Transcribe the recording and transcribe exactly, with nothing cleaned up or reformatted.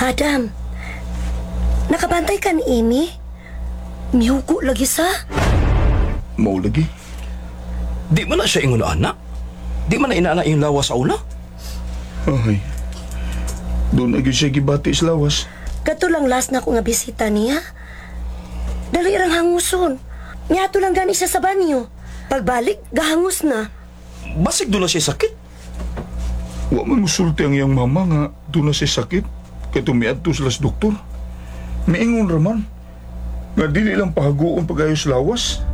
Adam, nakabantay ka ni Amy? Miyuko lagi sa? Mao lagi. Di man na siya ingon na anak. Di man na inaana yung lawas sa una. Ay. Doon na gyud siya gibati sa lawas. Kato lang last na ko nga bisita niya. Dali rang hanguson. Niyato lang gani siya sa banyo. Pagbalik, gahangus na. Basig doon na siya sakit. Wa man musulti ang iyang mama nga doon na siya sakit. Kaya tumiadto sila sa doktor. Miingon raman. Nga dili lang pahaguon pag-ayo sa lawas.